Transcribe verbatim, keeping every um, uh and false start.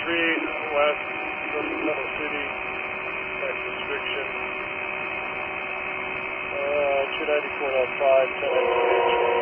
three west from Metal City, Texas Friction. Uh, two ninety-four point five, ten